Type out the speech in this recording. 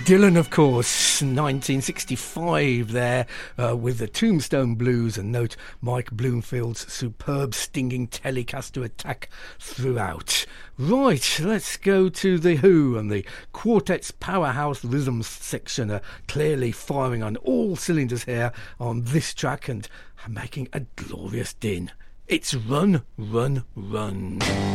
Dylan, of course, 1965 there with the Tombstone Blues, and note Mike Bloomfield's superb stinging Telecaster attack throughout. Right, let's go to The Who and the quartet's powerhouse rhythms section, clearly firing on all cylinders here on this track and making a glorious din. It's Run, Run, Run.